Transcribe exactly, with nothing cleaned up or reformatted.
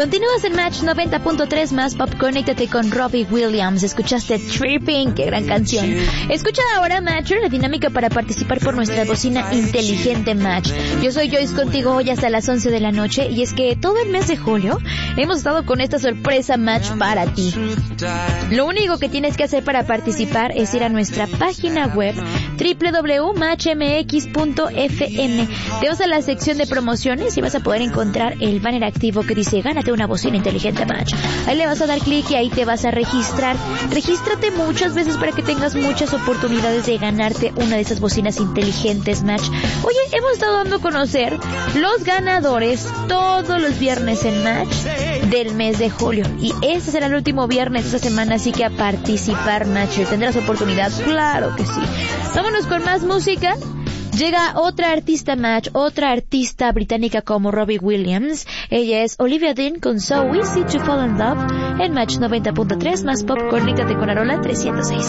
Continúas en Match noventa punto tres más Pop. Conéctate con Robbie Williams. Escuchaste Tripping, qué gran canción. Escucha ahora, Matcher, la dinámica para participar por nuestra bocina inteligente Match. Yo soy Joyce contigo hoy hasta las once de la noche, y es que todo el mes de julio hemos estado con esta sorpresa Match para ti. Lo único que tienes que hacer para participar es ir a nuestra página web doble u doble u doble u punto match m x punto f m. Te vas a la sección de promociones y vas a poder encontrar el banner activo que dice gánate una bocina inteligente Match. Ahí le vas a dar clic y ahí te vas a registrar. Regístrate muchas veces para que tengas muchas oportunidades de ganarte una de esas bocinas inteligentes Match. Oye, hemos estado dando a conocer los ganadores todos los viernes en Match del mes de julio, y este será el último viernes de esta semana, así que a participar Matcher, tendrás oportunidad, claro que sí. Vámonos con más música. Llega otra artista Match, otra artista británica como Robbie Williams. Ella es Olivia Dean con So Easy to Fall in Love en Match noventa punto tres más Pop. Conéctate con Arola trescientos seis.